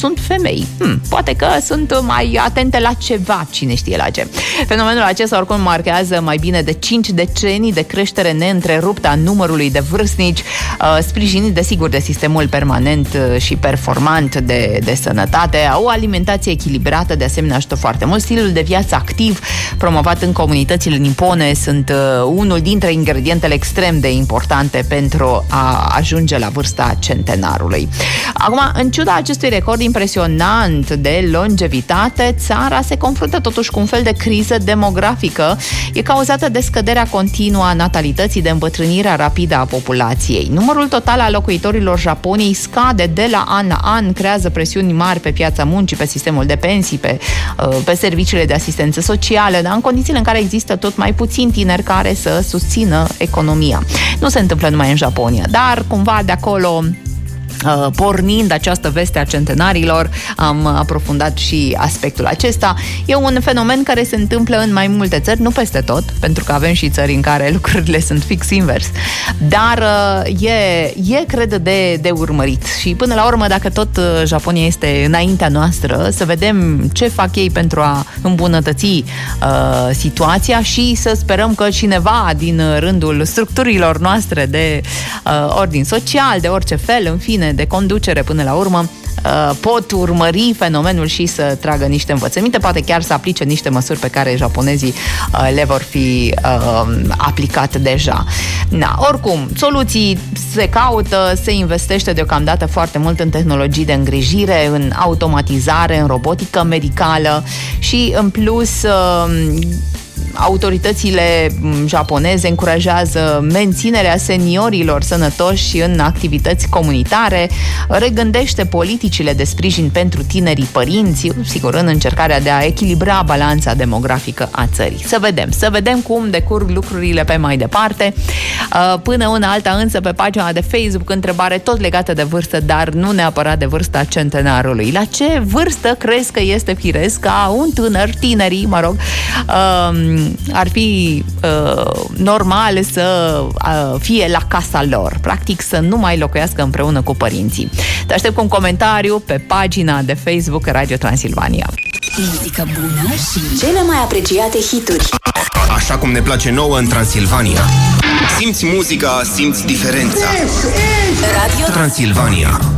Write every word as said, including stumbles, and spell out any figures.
sunt femei. Hmm, poate că sunt mai atente la ceva, cine știe la ce. Fenomenul acesta oricum marchează mai bine de cinci decenii de creștere neîntreruptă a numărului de vârstnici, sprijinit desigur de sistemul permanent și performant de, de sănătate. O alimentație echilibrată de asemenea ajută foarte mult. Stilul de viață activ promovat în comunitățile nipone sunt unul dintre ingredientele extrem de importante pentru a ajunge la vârsta centenarului. Acum, în ciuda acestui record impresionant de longevitate, țara se confruntă totuși cu un fel de criză demografică. E cauzată de scăderea continuă a natalității, de îmbătrânirea rapidă a populației. Numărul total al locuitorilor Japoniei scade de la an la an, creează presiuni mari pe piața muncii, pe sistemul de pensii, pe, pe serviciile de asistență socială, dar în condițiile în care există tot mai puțini tineri care să susțină economia. Nu se întâmplă numai în Japonia, dar cumva de acolo, pornind această veste a centenarilor, am aprofundat și aspectul acesta. E un fenomen care se întâmplă în mai multe țări, nu peste tot, pentru că avem și țări în care lucrurile sunt fix invers, dar e, e cred, de, de urmărit. Și până la urmă, dacă tot Japonia este înaintea noastră, să vedem ce fac ei pentru a îmbunătăți uh, situația și să sperăm că cineva din rândul structurilor noastre de uh, ordin social, de orice fel, în fine, de conducere până la urmă, pot urmări fenomenul și să tragă niște învățăminte, poate chiar să aplice niște măsuri pe care japonezii le vor fi aplicate deja. Na, oricum, soluții se caută, se investește deocamdată foarte mult în tehnologii de îngrijire, în automatizare, în robotică medicală și, în plus, autoritățile japoneze încurajează menținerea seniorilor sănătoși în activități comunitare, regândește politicile de sprijin pentru tinerii părinți, sigur, în încercarea de a echilibra balanța demografică a țării. Să vedem, să vedem cum decurg lucrurile pe mai departe. Până una alta, însă, pe pagina de Facebook, întrebare tot legată de vârstă, dar nu neapărat de vârsta centenarului. La ce vârstă crezi că este firesc ca un tânăr, tinerii, mă rog, ar fi uh, normal să uh, fie la casa lor, practic să nu mai locuiască împreună cu părinții? Te aștept cu un comentariu pe pagina de Facebook Radio Transilvania. Muzică bună și cele mai apreciate hituri. Așa cum ne place nouă în Transilvania. Simți muzica, simți diferența. Radio Transilvania.